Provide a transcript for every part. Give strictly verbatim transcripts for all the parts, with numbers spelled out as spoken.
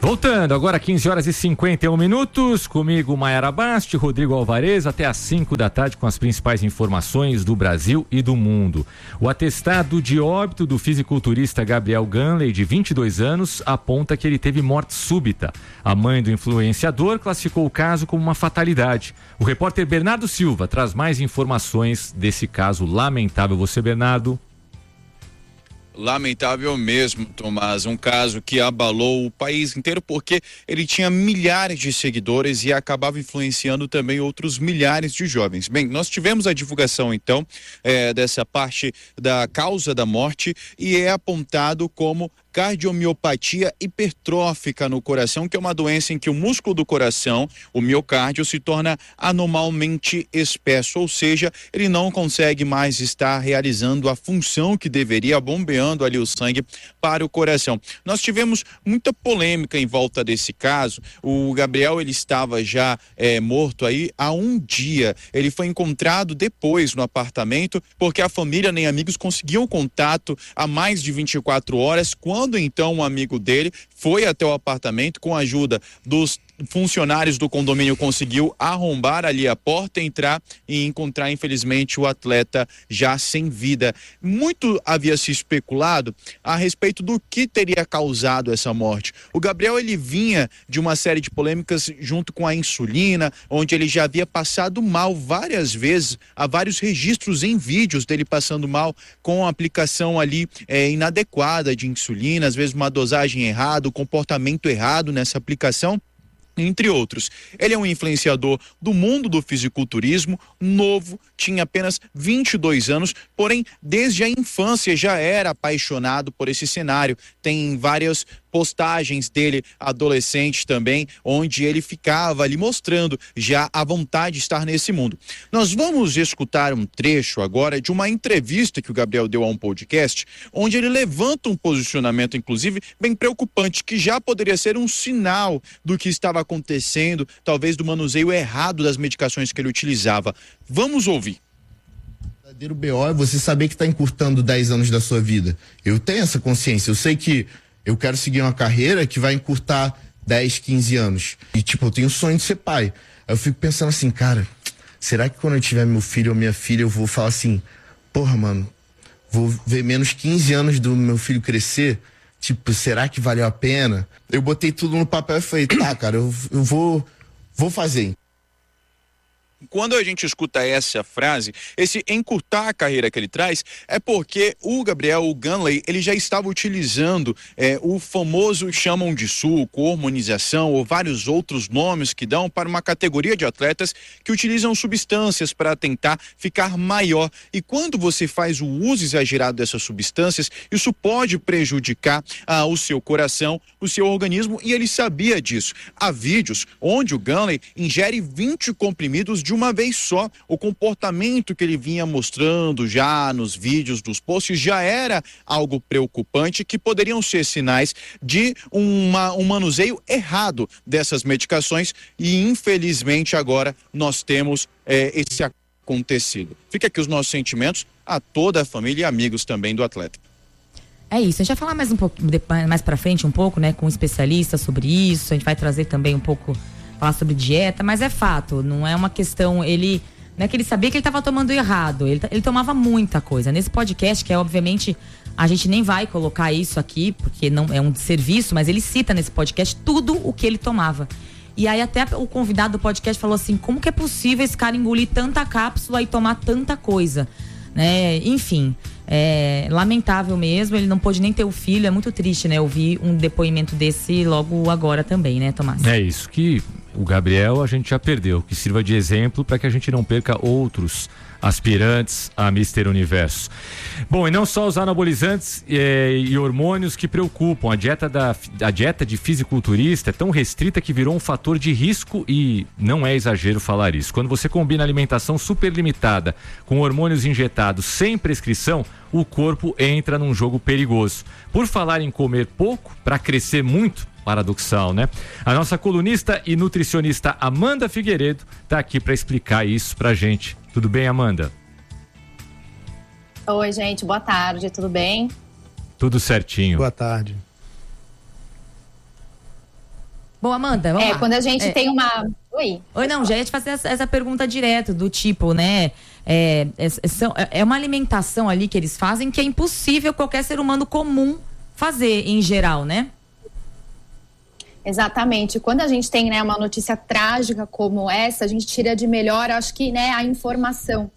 Voltando, agora quinze horas e cinquenta e um minutos, comigo Maiara Basti, Rodrigo Alvarez, até às cinco da tarde com as principais informações do Brasil e do mundo. O atestado de óbito do fisiculturista Gabriel Ganley, de vinte e dois anos, aponta que ele teve morte súbita. A mãe do influenciador classificou o caso como uma fatalidade. O repórter Bernardo Silva traz mais informações desse caso lamentável. Você, Bernardo? Lamentável mesmo, Tomás, um caso que abalou o país inteiro porque ele tinha milhares de seguidores e acabava influenciando também outros milhares de jovens. Bem, nós tivemos a divulgação então é, dessa parte da causa da morte e é apontado como cardiomiopatia hipertrófica no coração, que é uma doença em que o músculo do coração, o miocárdio, se torna anormalmente espesso, ou seja, ele não consegue mais estar realizando a função que deveria, bombeando ali o sangue para o coração. Nós tivemos muita polêmica em volta desse caso. O Gabriel, ele estava já é, morto aí há um dia. Ele foi encontrado depois no apartamento, porque a família nem amigos conseguiam contato há mais de vinte e quatro horas, quando Quando então um amigo dele foi até o apartamento com a ajuda dos funcionários do condomínio, conseguiu arrombar ali a porta, entrar e encontrar infelizmente o atleta já sem vida. Muito havia se especulado a respeito do que teria causado essa morte. O Gabriel, ele vinha de uma série de polêmicas junto com a insulina, onde ele já havia passado mal várias vezes. Há vários registros em vídeos dele passando mal com a aplicação ali é, inadequada de insulina, às vezes uma dosagem errada, o comportamento errado nessa aplicação, entre outros. Ele é um influenciador do mundo do fisiculturismo, novo, tinha apenas vinte e dois anos, porém desde a infância já era apaixonado por esse cenário. Tem várias postagens dele adolescente também, onde ele ficava ali mostrando já a vontade de estar nesse mundo. Nós vamos escutar um trecho agora de uma entrevista que o Gabriel deu a um podcast, onde ele levanta um posicionamento, inclusive, bem preocupante, que já poderia ser um sinal do que estava acontecendo, talvez do manuseio errado das medicações que ele utilizava. Vamos ouvir. O verdadeiro B O é você saber que está encurtando dez anos da sua vida. Eu tenho essa consciência, eu sei que eu quero seguir uma carreira que vai encurtar dez, quinze anos. E, tipo, eu tenho o sonho de ser pai. Aí eu fico pensando assim, cara, será que quando eu tiver meu filho ou minha filha, eu vou falar assim, porra, mano, vou ver menos quinze anos do meu filho crescer? Tipo, será que valeu a pena? Eu botei tudo no papel e falei, tá, cara, eu, eu vou, vou fazer. Quando a gente escuta essa frase, esse encurtar a carreira que ele traz, é porque o Gabriel Ganley, ele já estava utilizando é, o famoso, chamam de suco, hormonização ou vários outros nomes que dão para uma categoria de atletas que utilizam substâncias para tentar ficar maior. E quando você faz o uso exagerado dessas substâncias, isso pode prejudicar ah, o seu coração, o seu organismo, e ele sabia disso. Há vídeos onde o Ganley ingere vinte comprimidos de uma vez só. O comportamento que ele vinha mostrando já nos vídeos dos posts já era algo preocupante, que poderiam ser sinais de uma, um manuseio errado dessas medicações, e infelizmente agora nós temos é, esse acontecido. Fica aqui os nossos sentimentos a toda a família e amigos também do atleta. É isso, a gente vai falar mais um pouco, mais pra frente um pouco, né, com um especialista sobre isso. A gente vai trazer também um pouco, falar sobre dieta, mas é fato, não é uma questão, ele, não é que ele sabia que ele estava tomando errado, ele, ele tomava muita coisa. Nesse podcast, que é obviamente, a gente nem vai colocar isso aqui, porque não é um serviço, mas ele cita nesse podcast tudo o que ele tomava. E aí até o convidado do podcast falou assim, como que é possível esse cara engolir tanta cápsula e tomar tanta coisa, né? Enfim, é lamentável mesmo, ele não pôde nem ter o filho, é muito triste, né? Ouvir um depoimento desse logo agora também, né, Tomás? É isso, que o Gabriel a gente já perdeu, que sirva de exemplo para que a gente não perca outros aspirantes a mister Universo. Bom, e não só os anabolizantes eh, e hormônios que preocupam. A dieta, da, a dieta de fisiculturista é tão restrita que virou um fator de risco, e não é exagero falar isso. Quando você combina alimentação super limitada com hormônios injetados sem prescrição, o corpo entra num jogo perigoso. Por falar em comer pouco para crescer muito, paradoxal, né? A nossa colunista e nutricionista Amanda Figueiredo está aqui para explicar isso pra gente. Tudo bem, Amanda? Oi, gente, boa tarde, tudo bem? Tudo certinho. Boa tarde. Bom, Amanda, vamos É, lá. quando a gente é. tem uma... Oi. Oi, não, já ia te fazer essa, essa pergunta direto, do tipo, né? É, é, são, é uma alimentação ali que eles fazem que é impossível qualquer ser humano comum fazer, em geral, né? Exatamente. Quando a gente tem, né, uma notícia trágica como essa, a gente tira de melhor, acho que, né, a informação.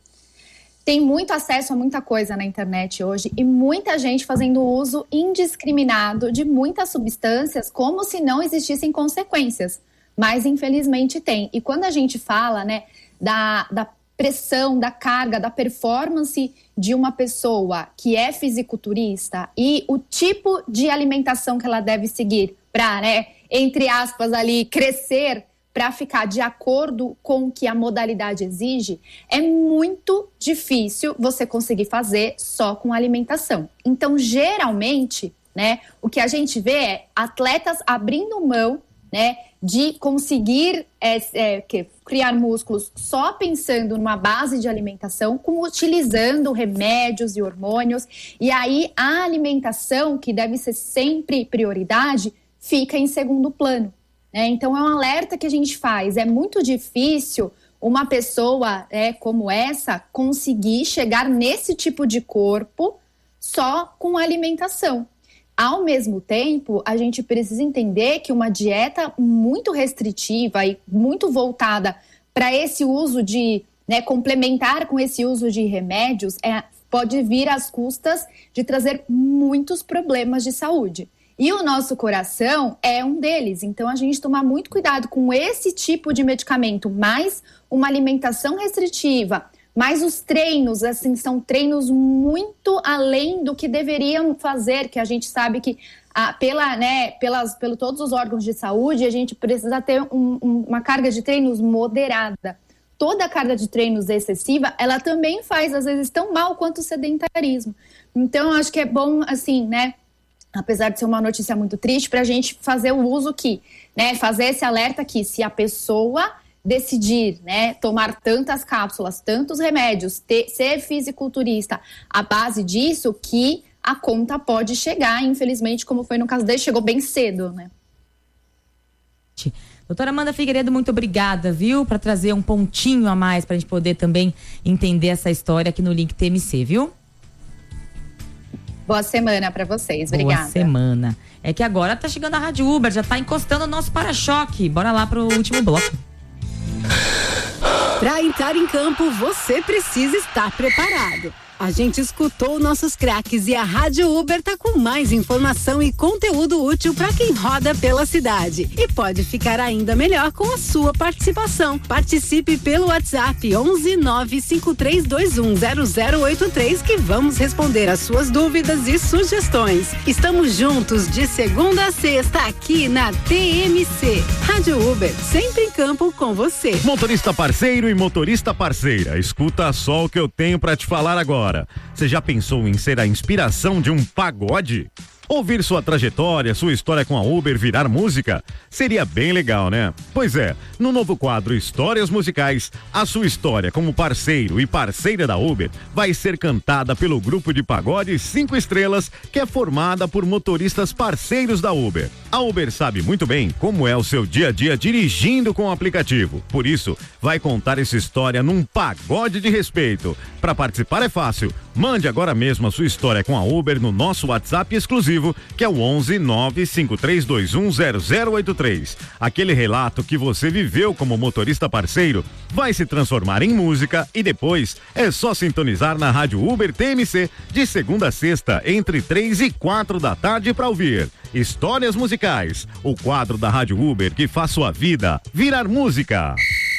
Tem muito acesso a muita coisa na internet hoje e muita gente fazendo uso indiscriminado de muitas substâncias como se não existissem consequências. Mas, infelizmente, tem. E quando a gente fala, né, da, da pressão, da carga, da performance de uma pessoa que é fisiculturista e o tipo de alimentação que ela deve seguir para, né, entre aspas, ali, crescer para ficar de acordo com o que a modalidade exige, é muito difícil você conseguir fazer só com alimentação. Então, geralmente, né, o que a gente vê é atletas abrindo mão, né, de conseguir é, é, que, criar músculos só pensando numa base de alimentação, como utilizando remédios e hormônios. E aí, a alimentação, que deve ser sempre prioridade, fica em segundo plano. Né? Então, é um alerta que a gente faz. É muito difícil uma pessoa é, como essa conseguir chegar nesse tipo de corpo só com alimentação. Ao mesmo tempo, a gente precisa entender que uma dieta muito restritiva e muito voltada para esse uso de, né, complementar com esse uso de remédios, é, pode vir às custas de trazer muitos problemas de saúde. E o nosso coração é um deles. Então, a gente tomar muito cuidado com esse tipo de medicamento, mais uma alimentação restritiva, mais os treinos, assim, são treinos muito além do que deveriam fazer, que a gente sabe que, ah, pela, né, pelas, pelo todos os órgãos de saúde, a gente precisa ter um, um, uma carga de treinos moderada. Toda a carga de treinos excessiva, ela também faz, às vezes, tão mal quanto o sedentarismo. Então, acho que é bom, assim, né, apesar de ser uma notícia muito triste, para a gente fazer o uso que, né, fazer esse alerta que se a pessoa decidir, né, tomar tantas cápsulas, tantos remédios, ter, ser fisiculturista, a base disso que a conta pode chegar, infelizmente, como foi no caso dele, chegou bem cedo, né? Doutora Amanda Figueiredo, muito obrigada, viu? Para trazer um pontinho a mais para a gente poder também entender essa história aqui no Link T M C, viu? Boa semana para vocês, obrigada. Boa semana. É que agora tá chegando a Rádio Uber, já tá encostando o nosso para-choque. Bora lá pro último bloco. Para entrar em campo, você precisa estar preparado. A gente escutou nossos craques e a Rádio Uber tá com mais informação e conteúdo útil para quem roda pela cidade. E pode ficar ainda melhor com a sua participação. Participe pelo WhatsApp onze nove cinco três dois um zero zero oito três que vamos responder as suas dúvidas e sugestões. Estamos juntos de segunda a sexta aqui na T M C. Rádio Uber, sempre em campo com você. Motorista parceiro e motorista parceira, escuta só o que eu tenho para te falar agora. Você já pensou em ser a inspiração de um pagode? Ouvir sua trajetória, sua história com a Uber virar música? Seria bem legal, né? Pois é, no novo quadro Histórias Musicais, a sua história como parceiro e parceira da Uber vai ser cantada pelo grupo de pagode Cinco Estrelas, que é formada por motoristas parceiros da Uber. A Uber sabe muito bem como é o seu dia a dia dirigindo com o aplicativo. Por isso, vai contar essa história num pagode de respeito. Para participar é fácil. Mande agora mesmo a sua história com a Uber no nosso WhatsApp exclusivo, que é o onze nove cinco três dois um zero zero oito três. Aquele relato que você viveu como motorista parceiro vai se transformar em música e depois é só sintonizar na Rádio Uber T M C de segunda a sexta, entre três e quatro da tarde para ouvir Histórias Musicais, o quadro da Rádio Uber que faz sua vida virar música.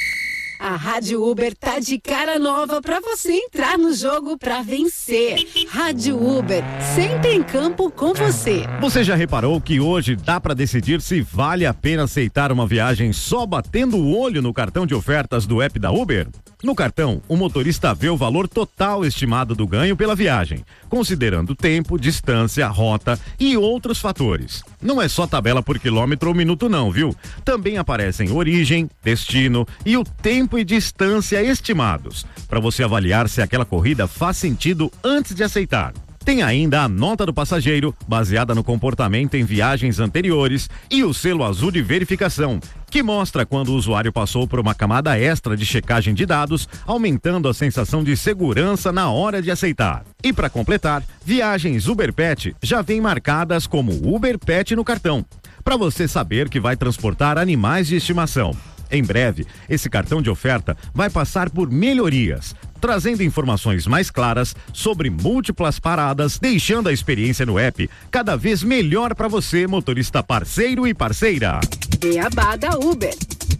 A Rádio Uber tá de cara nova pra você entrar no jogo pra vencer. Rádio Uber, sempre em campo com você. Você já reparou que hoje dá pra decidir se vale a pena aceitar uma viagem só batendo o olho no cartão de ofertas do app da Uber? No cartão, o motorista vê o valor total estimado do ganho pela viagem, considerando tempo, distância, rota e outros fatores. Não é só tabela por quilômetro ou minuto não, viu? Também aparecem origem, destino e o tempo e distância estimados, para você avaliar se aquela corrida faz sentido antes de aceitar. Tem ainda a nota do passageiro, baseada no comportamento em viagens anteriores, e o selo azul de verificação, que mostra quando o usuário passou por uma camada extra de checagem de dados, aumentando a sensação de segurança na hora de aceitar. E para completar, viagens Uber Pet já vêm marcadas como Uber Pet no cartão, para você saber que vai transportar animais de estimação. Em breve, esse cartão de oferta vai passar por melhorias, trazendo informações mais claras sobre múltiplas paradas, deixando a experiência no app cada vez melhor para você, motorista parceiro e parceira. Beabá da Uber.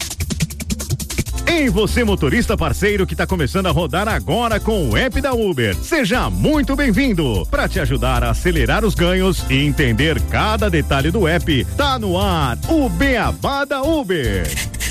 Em você, motorista parceiro que está começando a rodar agora com o app da Uber. Seja muito bem-vindo. Para te ajudar a acelerar os ganhos e entender cada detalhe do app, tá no ar o Beabá da Uber.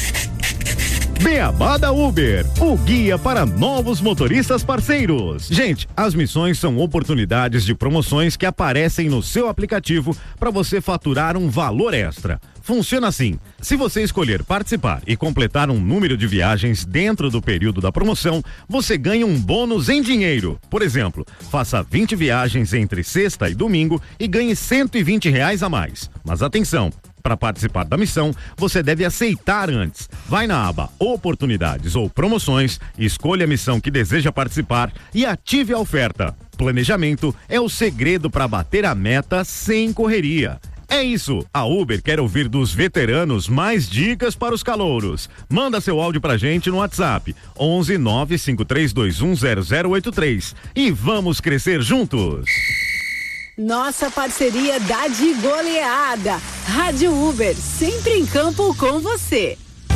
Beabá da Uber, o guia para novos motoristas parceiros. Gente, as missões são oportunidades de promoções que aparecem no seu aplicativo para você faturar um valor extra. Funciona assim: se você escolher participar e completar um número de viagens dentro do período da promoção, você ganha um bônus em dinheiro. Por exemplo, faça vinte viagens entre sexta e domingo e ganhe cento e vinte reais a mais. Mas atenção! Para participar da missão, você deve aceitar antes. Vai na aba Oportunidades ou Promoções, escolha a missão que deseja participar e ative a oferta. Planejamento é o segredo para bater a meta sem correria. É isso, a Uber quer ouvir dos veteranos mais dicas para os calouros. Manda seu áudio pra gente no WhatsApp onze nove cinco três dois um zero zero oito três e vamos crescer juntos. Nossa parceria dá de goleada. Rádio Uber, sempre em campo com você.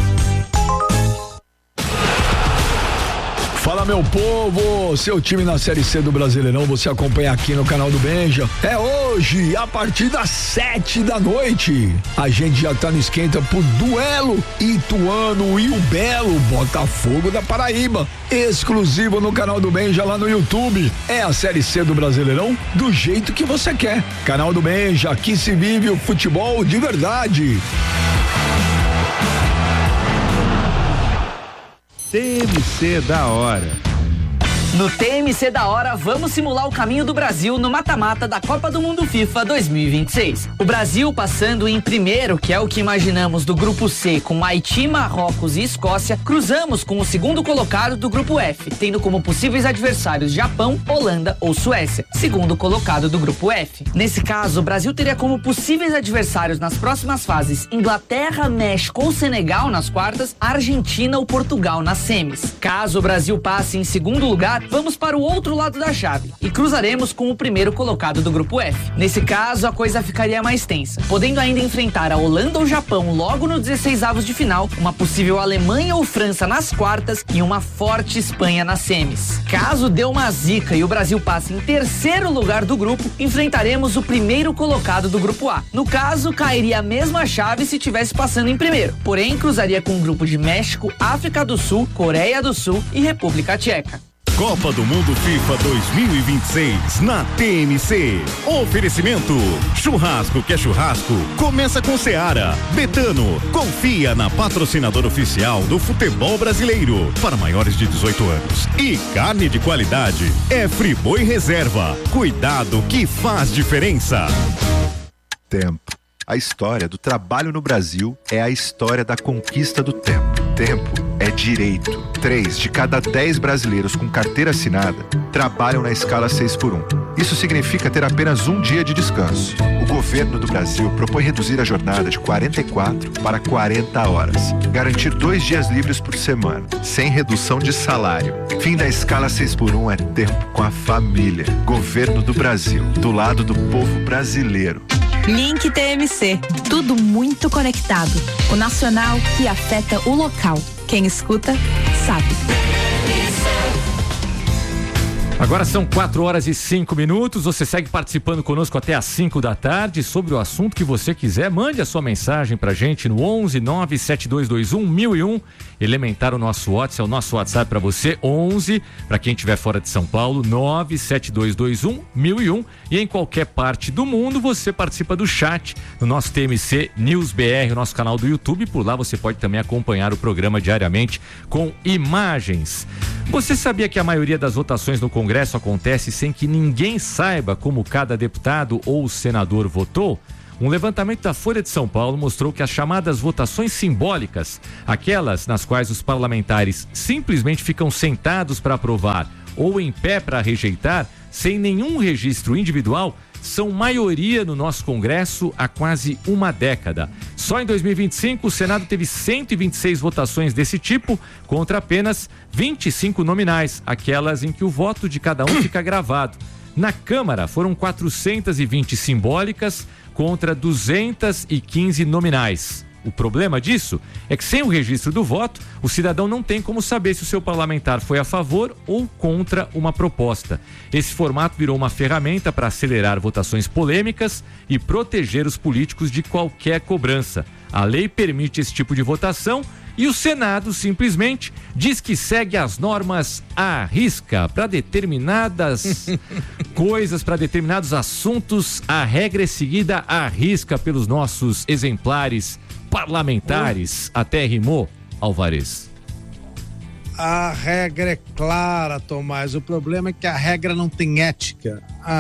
Fala, meu povo, seu time na Série C do Brasileirão, você acompanha aqui no canal do Benja. É hoje, a partir das sete da noite. A gente já tá no esquenta por duelo Ituano e o Belo Botafogo da Paraíba. Exclusivo no canal do Benja lá no YouTube. É a Série C do Brasileirão do jeito que você quer. Canal do Benja, aqui se vive o futebol de verdade. T M C da hora. No T M C da hora, vamos simular o caminho do Brasil no mata-mata da Copa do Mundo FIFA dois mil e vinte e seis. O Brasil passando em primeiro, que é o que imaginamos do grupo C, com Haiti, Marrocos e Escócia, cruzamos com o segundo colocado do grupo F, tendo como possíveis adversários Japão, Holanda ou Suécia, segundo colocado do grupo F. Nesse caso, o Brasil teria como possíveis adversários nas próximas fases Inglaterra, México ou Senegal nas quartas, Argentina ou Portugal nas semis. Caso o Brasil passe em segundo lugar, vamos para o outro lado da chave e cruzaremos com o primeiro colocado do grupo F. Nesse caso, a coisa ficaria mais tensa, podendo ainda enfrentar a Holanda ou Japão logo no dezesseis avos de final, uma possível Alemanha ou França nas quartas e uma forte Espanha nas semis. Caso dê uma zica e o Brasil passe em terceiro lugar do grupo, enfrentaremos o primeiro colocado do grupo A. No caso, cairia a mesma chave se tivesse passando em primeiro, porém cruzaria com um grupo de México, África do Sul, Coreia do Sul e República Tcheca. Copa do Mundo FIFA dois mil e vinte e seis na T M C. Oferecimento: churrasco que é churrasco, começa com Seara. Betano, confia na patrocinadora oficial do futebol brasileiro para maiores de dezoito anos. E carne de qualidade é Friboi Reserva. Cuidado que faz diferença. Tempo. A história do trabalho no Brasil é a história da conquista do tempo. Tempo é direito. Três de cada dez brasileiros com carteira assinada trabalham na escala seis por um. Isso significa ter apenas um dia de descanso. O governo do Brasil propõe reduzir a jornada de quarenta e quatro para quarenta horas. Garantir dois dias livres por semana, sem redução de salário. Fim da escala seis por um é tempo com a família. Governo do Brasil, do lado do povo brasileiro. Link T M C, tudo muito conectado. O nacional que afeta o local. Quem escuta, sabe. Agora são quatro horas e cinco minutos. Você segue participando conosco até às cinco da tarde sobre o assunto que você quiser. Mande a sua mensagem pra gente no onze nove sete dois dois um mil e um. Elementar o nosso WhatsApp, é o nosso WhatsApp para você, onze, para quem estiver fora de São Paulo, nove sete dois dois um mil e um. E em qualquer parte do mundo você participa do chat no nosso T M C News B R, o nosso canal do YouTube. Por lá você pode também acompanhar o programa diariamente com imagens. Você sabia que a maioria das votações no Congresso Congresso acontece sem que ninguém saiba como cada deputado ou senador votou? Um levantamento da Folha de São Paulo mostrou que as chamadas votações simbólicas, aquelas nas quais os parlamentares simplesmente ficam sentados para aprovar ou em pé para rejeitar, sem nenhum registro individual, são maioria no nosso Congresso há quase uma década. Só em dois mil e vinte e cinco, o Senado teve cento e vinte e seis votações desse tipo, contra apenas vinte e cinco nominais, aquelas em que o voto de cada um fica gravado. Na Câmara, foram quatrocentas e vinte simbólicas contra duzentas e quinze nominais. O problema disso é que sem o registro do voto, o cidadão não tem como saber se o seu parlamentar foi a favor ou contra uma proposta. Esse formato virou uma ferramenta para acelerar votações polêmicas e proteger os políticos de qualquer cobrança. A lei permite esse tipo de votação e o Senado simplesmente diz que segue as normas à risca para determinadas coisas, para determinados assuntos. A regra é seguida à risca pelos nossos exemplares parlamentares. Até rimou, Alvarez. A regra é clara, Tomás. O problema é que a regra não tem ética.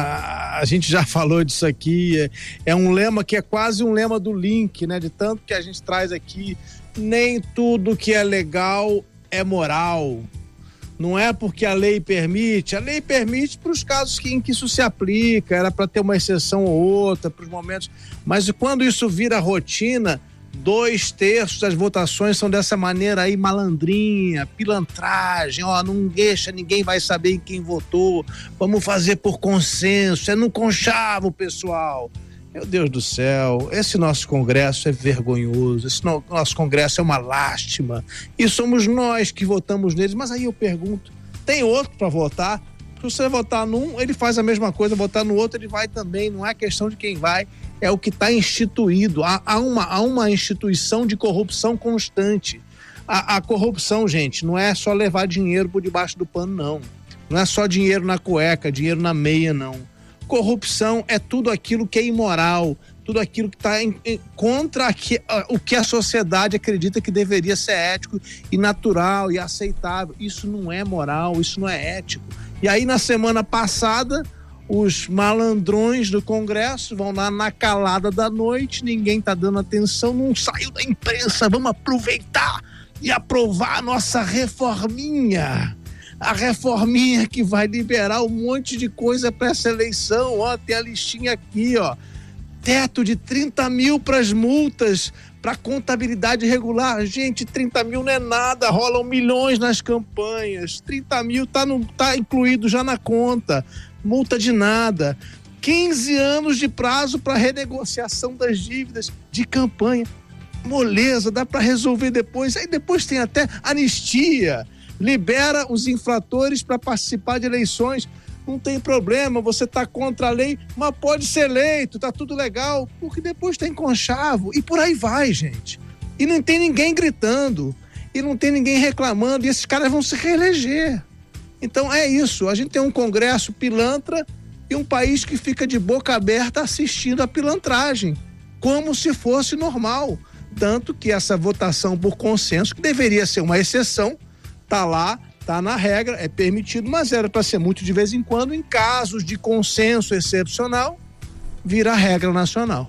A, a gente já falou disso aqui. É, é um lema que é quase um lema do Link, né? De tanto que a gente traz aqui. Nem tudo que é legal é moral. Não é porque a lei permite. A lei permite para os casos que, em que isso se aplica. Era para ter uma exceção ou outra, para os momentos. Mas quando isso vira rotina, dois terços das votações são dessa maneira aí, malandrinha, pilantragem, ó, não deixa, ninguém vai saber em quem votou, vamos fazer por consenso, é no conchavo, pessoal. Meu Deus do céu, esse nosso Congresso é vergonhoso, esse no, nosso Congresso é uma lástima, e somos nós que votamos neles. Mas aí eu pergunto, tem outro para votar? Se você votar num, ele faz a mesma coisa, votar no outro, ele vai também, não é questão de quem vai, é o que está instituído. Há, há, uma, há uma instituição de corrupção constante. A, a corrupção, gente, não é só levar dinheiro por debaixo do pano, não. Não é só dinheiro na cueca, dinheiro na meia, não. Corrupção é tudo aquilo que é imoral, tudo aquilo que está contra aqui, o que a sociedade acredita que deveria ser ético e natural e aceitável. Isso não é moral, isso não é ético. E aí, na semana passada, os malandrões do Congresso vão lá na calada da noite, ninguém tá dando atenção, não saiu da imprensa, vamos aproveitar e aprovar a nossa reforminha. A reforminha que vai liberar um monte de coisa para essa eleição, ó, tem a listinha aqui, ó. Teto de trinta mil para as multas, para contabilidade regular. Gente, trinta mil não é nada, rolam milhões nas campanhas. trinta mil tá, no, tá incluído já na conta. Multa de nada. quinze anos de prazo para renegociação das dívidas de campanha. Moleza, dá para resolver depois. Aí depois tem até anistia. Libera os infratores para participar de eleições. Não tem problema, você tá contra a lei, mas pode ser eleito, tá tudo legal, porque depois tem conchavo e por aí vai, gente. E não tem ninguém gritando, e não tem ninguém reclamando, e esses caras vão se reeleger. Então é isso, a gente tem um Congresso pilantra e um país que fica de boca aberta assistindo a pilantragem, como se fosse normal. Tanto que essa votação por consenso, que deveria ser uma exceção, tá lá, tá na regra, é permitido, mas era para ser muito de vez em quando, em casos de consenso excepcional, vira regra nacional.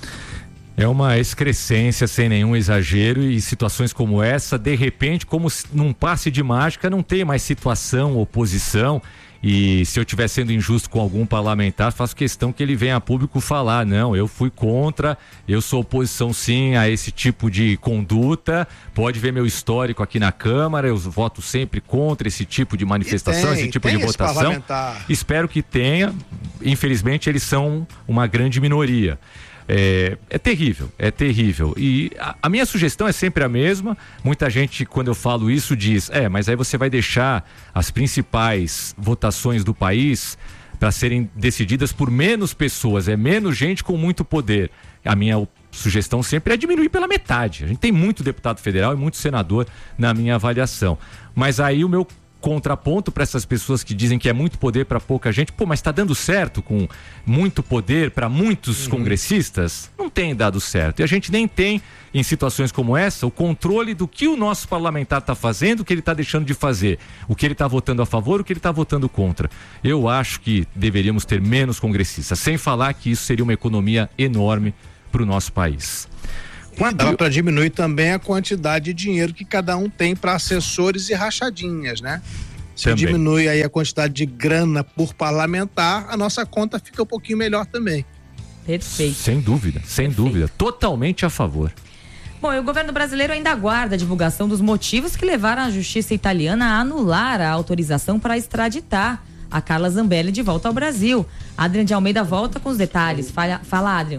É uma excrescência sem nenhum exagero, e situações como essa, de repente, como num passe de mágica, não tem mais situação, oposição. E se eu estiver sendo injusto com algum parlamentar, faço questão que ele venha a público falar, não, eu fui contra, eu sou oposição sim a esse tipo de conduta, pode ver meu histórico aqui na Câmara, eu voto sempre contra esse tipo de manifestação, tem, esse tipo de votação. Espero que tenha, infelizmente eles são uma grande minoria. É, é terrível, é terrível. E a, a minha sugestão é sempre a mesma. Muita gente, quando eu falo isso, diz: é, mas aí você vai deixar as principais votações do país para serem decididas por menos pessoas, é menos gente com muito poder. A minha sugestão sempre é diminuir pela metade. A gente tem muito deputado federal e muito senador na minha avaliação. Mas aí o meu contraponto para essas pessoas que dizem que é muito poder para pouca gente. Pô, mas está dando certo com muito poder para muitos uhum. congressistas? Não tem dado certo. E a gente nem tem, em situações como essa, o controle do que o nosso parlamentar está fazendo, o que ele está deixando de fazer, o que ele está votando a favor, o que ele está votando contra. Eu acho que deveríamos ter menos congressistas, sem falar que isso seria uma economia enorme para o nosso país. Quando... Dá para diminuir também a quantidade de dinheiro que cada um tem para assessores e rachadinhas, né? Se também diminui aí a quantidade de grana por parlamentar, a nossa conta fica um pouquinho melhor também. Perfeito. Sem dúvida, sem Perfeito. dúvida. Totalmente a favor. Bom, e o governo brasileiro ainda aguarda a divulgação dos motivos que levaram a justiça italiana a anular a autorização para extraditar a Carla Zambelli de volta ao Brasil. Adrian de Almeida volta com os detalhes. Fala, fala Adrian.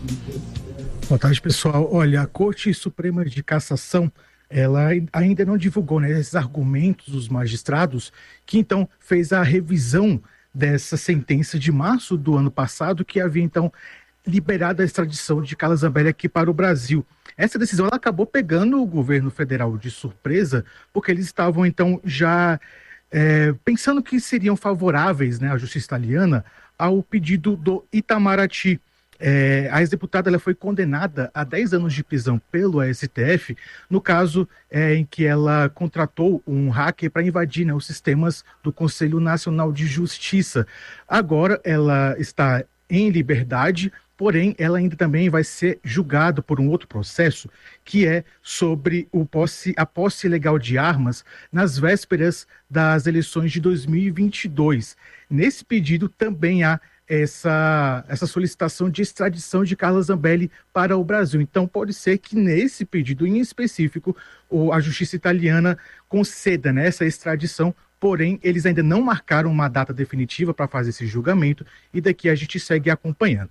Boa tarde, pessoal. Olha, a Corte Suprema de Cassação, ela ainda não divulgou, né, esses argumentos dos magistrados, que então fez a revisão dessa sentença de março do ano passado, que havia então liberado a extradição de Carla Zambelli aqui para o Brasil. Essa decisão ela acabou pegando o governo federal de surpresa, porque eles estavam então já é, pensando que seriam favoráveis, né, à justiça italiana ao pedido do Itamaraty. É, a ex-deputada ela foi condenada a dez anos de prisão pelo S T F, no caso é, em que ela contratou um hacker para invadir, né, os sistemas do Conselho Nacional de Justiça. Agora ela está em liberdade, porém ela ainda também vai ser julgada por um outro processo, que é sobre o posse, a posse ilegal de armas nas vésperas das eleições de dois mil e vinte e dois. Nesse pedido também há essa, essa solicitação de extradição de Carla Zambelli para o Brasil. Então pode ser que nesse pedido em específico a justiça italiana conceda, né, essa extradição, porém eles ainda não marcaram uma data definitiva para fazer esse julgamento e daqui a gente segue acompanhando.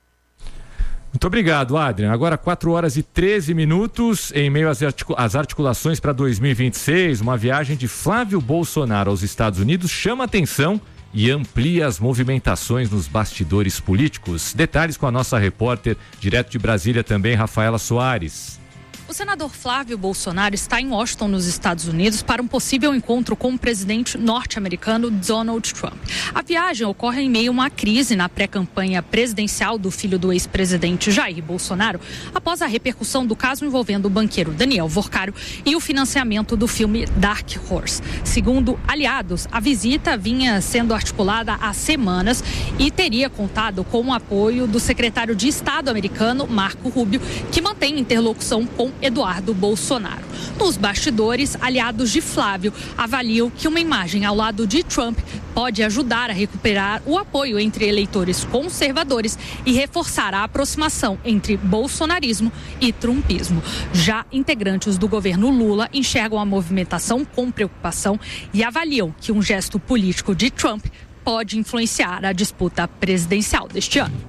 Muito obrigado, Adrian. Agora quatro horas e treze minutos, em meio às, articula- às articulações para dois mil e vinte e seis, uma viagem de Flávio Bolsonaro aos Estados Unidos chama atenção e amplia as movimentações nos bastidores políticos. Detalhes com a nossa repórter, direto de Brasília também, Rafaela Soares. O senador Flávio Bolsonaro está em Washington, nos Estados Unidos, para um possível encontro com o presidente norte-americano Donald Trump. A viagem ocorre em meio a uma crise na pré-campanha presidencial do filho do ex-presidente Jair Bolsonaro, após a repercussão do caso envolvendo o banqueiro Daniel Vorcaro e o financiamento do filme Dark Horse. Segundo aliados, a visita vinha sendo articulada há semanas e teria contado com o apoio do secretário de Estado americano, Marco Rubio, que mantém interlocução com Eduardo Bolsonaro. Nos bastidores, aliados de Flávio avaliam que uma imagem ao lado de Trump pode ajudar a recuperar o apoio entre eleitores conservadores e reforçar a aproximação entre bolsonarismo e trumpismo. Já integrantes do governo Lula enxergam a movimentação com preocupação e avaliam que um gesto político de Trump pode influenciar a disputa presidencial deste ano.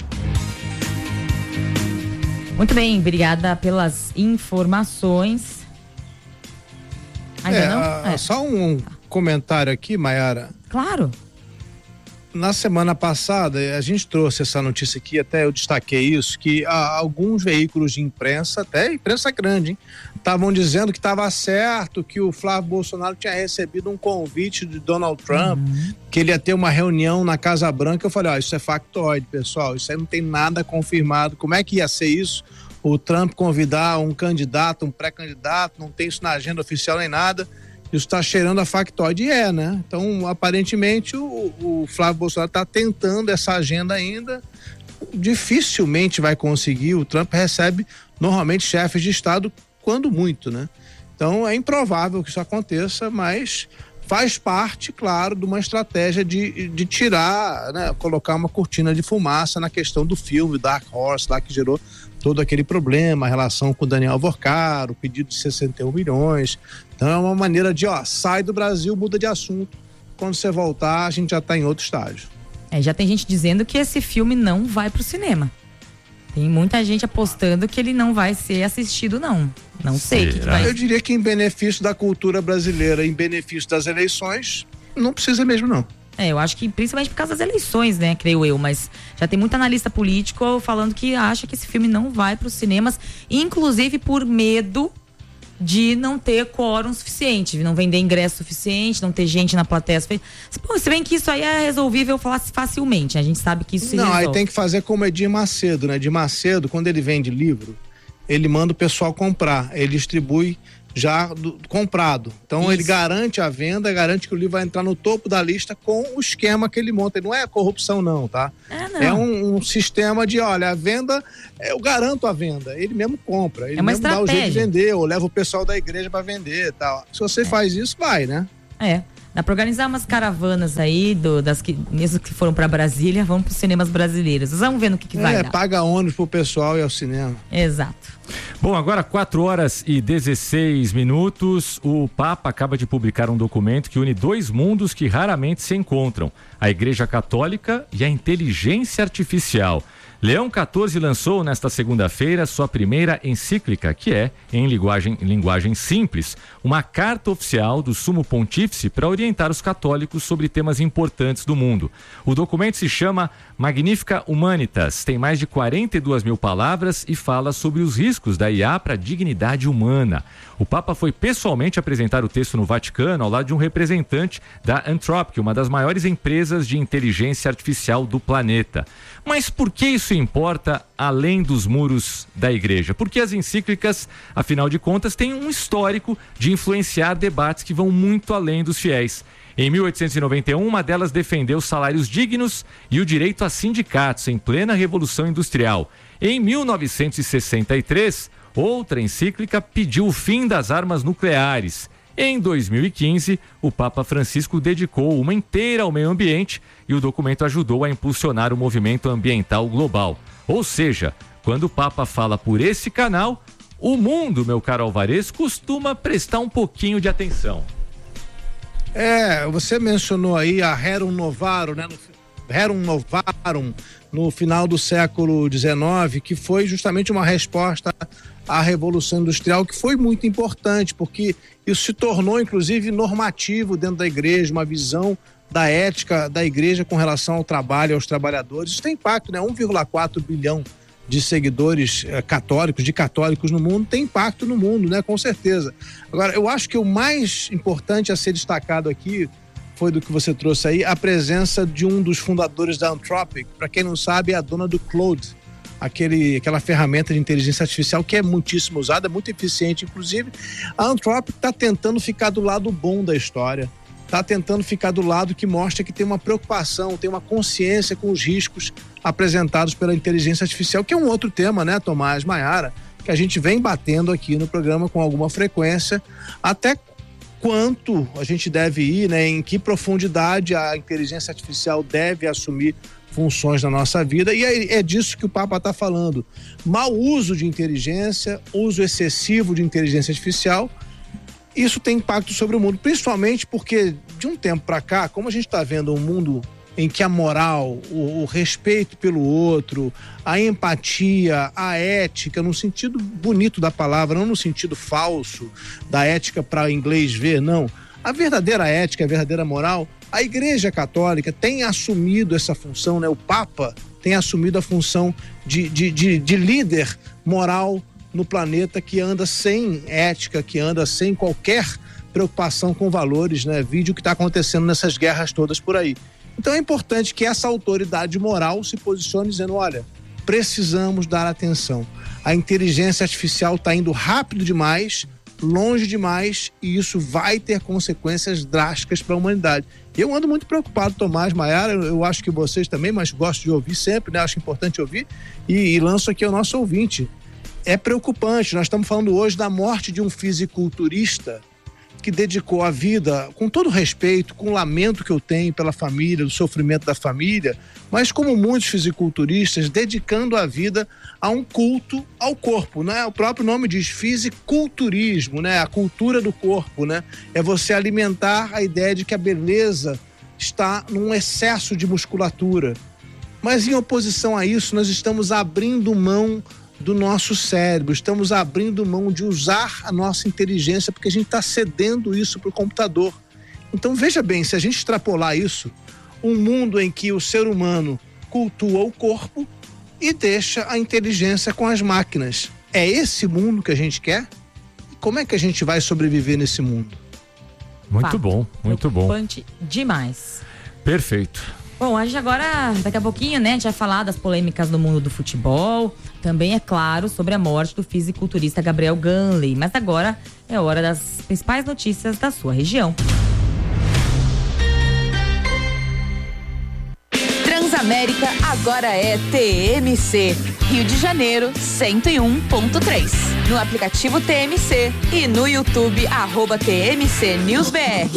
Muito bem, obrigada pelas informações. Ainda é, não? É. Só um comentário aqui, Maiara. Claro. Na semana passada, a gente trouxe essa notícia aqui, até eu destaquei isso, que ah, alguns veículos de imprensa, até imprensa grande, estavam dizendo que estava certo, que o Flávio Bolsonaro tinha recebido um convite de Donald Trump, uhum. que ele ia ter uma reunião na Casa Branca. Eu falei, ó, isso é factoide, pessoal, isso aí não tem nada confirmado. Como é que ia ser isso? O Trump convidar um candidato, um pré-candidato, não tem isso na agenda oficial nem nada. Isso está cheirando a factoide, e é, né? Então, aparentemente, o, o Flávio Bolsonaro está tentando essa agenda ainda. Dificilmente vai conseguir. O Trump recebe, normalmente, chefes de Estado, quando muito, né? Então, é improvável que isso aconteça, mas faz parte, claro, de uma estratégia de, de tirar, né? Colocar uma cortina de fumaça na questão do filme Dark Horse, lá que gerou todo aquele problema, a relação com o Daniel Vorcaro, o pedido de sessenta e um milhões. Então é uma maneira de, ó, sai do Brasil, muda de assunto. Quando você voltar, a gente já tá em outro estágio. É, já tem gente dizendo que esse filme não vai pro cinema. Tem muita gente apostando que ele não vai ser assistido, não. Não sei o que, que vai... Eu diria que em benefício da cultura brasileira, em benefício das eleições, não precisa mesmo, não. É, eu acho que principalmente por causa das eleições, né, creio eu, mas já tem muito analista político falando que acha que esse filme não vai para os cinemas, inclusive por medo de não ter quórum suficiente, de não vender ingresso suficiente, não ter gente na plateia suficiente. Pô, se bem que isso aí é resolvível facilmente, a gente sabe que isso se Não, resolve. aí tem que fazer como Edir Macedo, né? Edir Macedo, quando ele vende livro, ele manda o pessoal comprar, ele distribui já do, comprado. Então Isso. ele garante a venda, garante que o livro vai entrar no topo da lista com o esquema que ele monta. Não é corrupção não, tá? É, não. é um, um sistema de, olha, a venda, eu garanto a venda. Ele mesmo compra, ele é uma mesmo estratégia. dá o jeito de vender, ou leva o pessoal da igreja para vender e tal. Se você é. faz isso, vai, né? É. Dá pra organizar umas caravanas aí, do, das que, mesmo que foram pra Brasília, vamos pros cinemas brasileiros. Vamos ver no que, que é, vai dar. Paga ônibus pro pessoal e ao cinema. Exato. Bom, agora quatro horas e dezesseis minutos. O Papa acaba de publicar um documento que une dois mundos que raramente se encontram: a Igreja Católica e a inteligência artificial. Leão quatorze lançou nesta segunda-feira sua primeira encíclica, que é, em linguagem, em linguagem simples, uma carta oficial do Sumo Pontífice para orientar os católicos sobre temas importantes do mundo. O documento se chama Magnificat Humanitas, tem mais de quarenta e duas mil palavras e fala sobre os riscos da I A para a dignidade humana. O Papa foi pessoalmente apresentar o texto no Vaticano ao lado de um representante da Anthropic, uma das maiores empresas de inteligência artificial do planeta. Mas por que isso importa além dos muros da igreja? Porque as encíclicas, afinal de contas, têm um histórico de influenciar debates que vão muito além dos fiéis. Em mil oitocentos e noventa e um, uma delas defendeu salários dignos e o direito a sindicatos em plena Revolução Industrial. Em mil novecentos e sessenta e três, outra encíclica pediu o fim das armas nucleares. Em dois mil e quinze, o Papa Francisco dedicou uma inteira ao meio ambiente e o documento ajudou a impulsionar o movimento ambiental global. Ou seja, quando o Papa fala por esse canal, o mundo, meu caro Alvarez, costuma prestar um pouquinho de atenção. É, você mencionou aí a Rerum Novarum, né? Rerum Novarum, no final do século dezenove, que foi justamente uma resposta à Revolução Industrial, que foi muito importante, porque isso se tornou, inclusive, normativo dentro da igreja, uma visão da ética da igreja com relação ao trabalho, aos trabalhadores. Isso tem impacto, né? um vírgula quatro bilhão de seguidores eh, católicos, de católicos no mundo, tem impacto no mundo, né? Com certeza. Agora, eu acho que o mais importante a ser destacado aqui foi do que você trouxe aí, a presença de um dos fundadores da Anthropic. Para quem não sabe, é a dona do Claude, aquele, aquela ferramenta de inteligência artificial que é muitíssimo usada, muito eficiente. Inclusive, a Anthropic está tentando ficar do lado bom da história, está tentando ficar do lado que mostra que tem uma preocupação, tem uma consciência com os riscos apresentados pela inteligência artificial, que é um outro tema, né, Tomás, Maiara, que a gente vem batendo aqui no programa com alguma frequência, até quanto a gente deve ir, né, em que profundidade a inteligência artificial deve assumir funções na nossa vida, e é, é disso que o Papa está falando. Mau uso de inteligência, uso excessivo de inteligência artificial, isso tem impacto sobre o mundo, principalmente porque de um tempo para cá, como a gente está vendo um mundo em que a moral, o, o respeito pelo outro, a empatia, a ética, no sentido bonito da palavra, não no sentido falso da ética para inglês ver, não. A verdadeira ética, a verdadeira moral, a Igreja Católica tem assumido essa função, né? O Papa tem assumido a função de, de, de, de líder moral no planeta, que anda sem ética, que anda sem qualquer preocupação com valores, né? Vídeo que está acontecendo nessas guerras todas por aí. Então é importante que essa autoridade moral se posicione dizendo, olha, precisamos dar atenção. A inteligência artificial está indo rápido demais, longe demais, e isso vai ter consequências drásticas para a humanidade. Eu ando muito preocupado, Tomás, Maiara, eu acho que vocês também, mas gosto de ouvir sempre, né? Acho importante ouvir, e, e lanço aqui ao nosso ouvinte. É preocupante, nós estamos falando hoje da morte de um fisiculturista que dedicou a vida, com todo respeito, com o lamento que eu tenho pela família, do sofrimento da família, mas como muitos fisiculturistas, dedicando a vida a um culto ao corpo, né? O próprio nome diz fisiculturismo, né? A cultura do corpo, né? É você alimentar a ideia de que a beleza está num excesso de musculatura. Mas em oposição a isso, nós estamos abrindo mão do nosso cérebro, estamos abrindo mão de usar a nossa inteligência, porque a gente está cedendo isso para o computador. Então veja bem, se a gente extrapolar isso, um mundo em que o ser humano cultua o corpo e deixa a inteligência com as máquinas, é esse mundo que a gente quer? como é que a gente vai sobreviver nesse mundo? Muito Fato. bom, muito bom. Preocupante demais. Perfeito. Bom, a gente agora, daqui a pouquinho, né, a gente vai falar das polêmicas no mundo do futebol. Também, é claro, sobre a morte do fisiculturista Gabriel Ganley. Mas agora é hora das principais notícias da sua região. Transamérica agora é T M C. Rio de Janeiro, cento e um ponto três. No aplicativo T M C e no YouTube, arroba T M C News B R.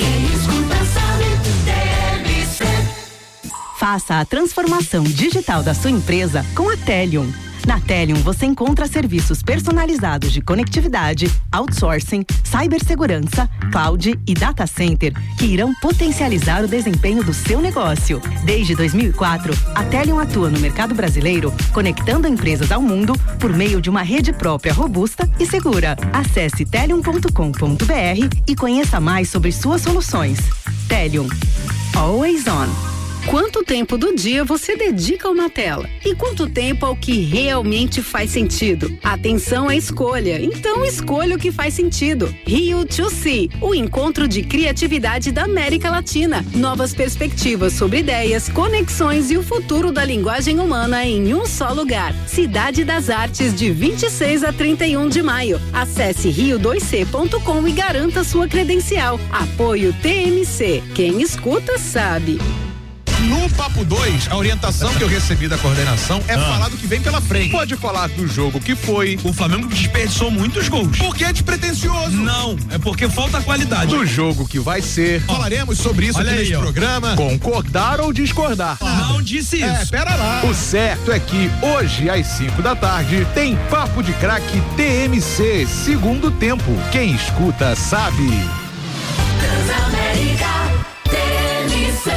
Faça a transformação digital da sua empresa com a Telium. Na Telium você encontra serviços personalizados de conectividade, outsourcing, cibersegurança, cloud e data center que irão potencializar o desempenho do seu negócio. Desde dois mil e quatro, a Telium atua no mercado brasileiro, conectando empresas ao mundo por meio de uma rede própria robusta e segura. Acesse telium ponto com ponto b r e conheça mais sobre suas soluções. Telium. Always on. Quanto tempo do dia você dedica a uma tela? E quanto tempo ao que realmente faz sentido? Atenção à escolha. Então escolha o que faz sentido. Rio to See, o encontro de criatividade da América Latina. Novas perspectivas sobre ideias, conexões e o futuro da linguagem humana em um só lugar. Cidade das Artes, de vinte e seis a trinta e um de maio. Acesse rio dois c ponto com e garanta sua credencial. Apoio T M C. Quem escuta sabe. No Papo dois, a orientação que eu recebi da coordenação é ah. falar do que vem pela frente. Pode falar do jogo que foi. O Flamengo desperdiçou muitos gols. Porque é despretensioso. Não, é porque falta qualidade. Do jogo que vai ser. Falaremos sobre isso Olha aqui aí, neste ó. programa. Concordar ou discordar? Não disse isso. É, pera lá. O certo é que hoje, às cinco da tarde, tem Papo de Craque T M C, segundo tempo. Quem escuta sabe. Transamérica T M C.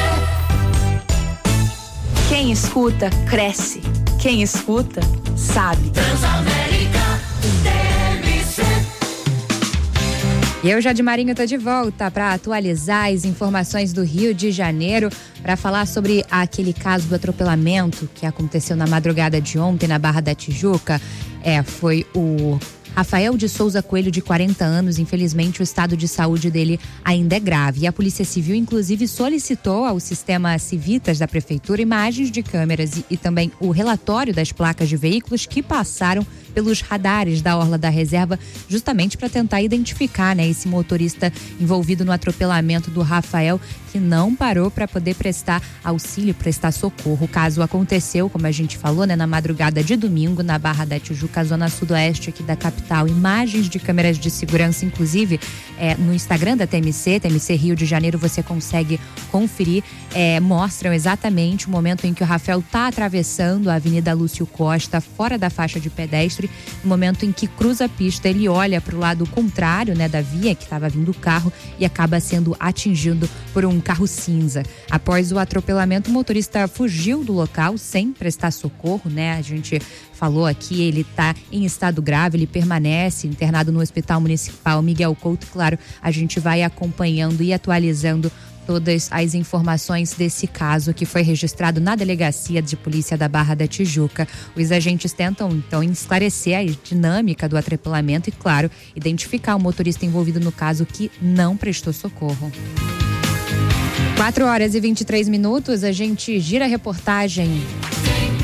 Quem escuta, cresce. Quem escuta, sabe. Transamérica T M C. E eu, Jade Marinho, tô de volta para atualizar as informações do Rio de Janeiro, para falar sobre aquele caso do atropelamento que aconteceu na madrugada de ontem na Barra da Tijuca. É, foi o Rafael de Souza Coelho, de quarenta anos. Infelizmente, o estado de saúde dele ainda é grave. E a Polícia Civil, inclusive, solicitou ao sistema Civitas da Prefeitura imagens de câmeras e, e também o relatório das placas de veículos que passaram pelos radares da Orla da Reserva, justamente para tentar identificar, né, esse motorista envolvido no atropelamento do Rafael, que não parou para poder prestar auxílio, prestar socorro. O caso aconteceu, como a gente falou, né, na madrugada de domingo, na Barra da Tijuca, zona sudoeste aqui da capital. Imagens de câmeras de segurança, inclusive, é, no Instagram da T M C, T M C Rio de Janeiro, você consegue conferir, é, mostram exatamente o momento em que o Rafael está atravessando a Avenida Lúcio Costa, fora da faixa de pedestre. No momento em que cruza a pista, ele olha para o lado contrário, né, da via que estava vindo o carro e acaba sendo atingido por um carro cinza. Após o atropelamento, o motorista fugiu do local sem prestar socorro, né? A gente falou aqui, ele está em estado grave, ele permanece internado no Hospital Municipal Miguel Couto. Claro, a gente vai acompanhando e atualizando todas as informações desse caso que foi registrado na Delegacia de Polícia da Barra da Tijuca. Os agentes tentam, então, esclarecer a dinâmica do atropelamento e, claro, identificar o motorista envolvido no caso que não prestou socorro. quatro horas e vinte e três minutos, a gente gira a reportagem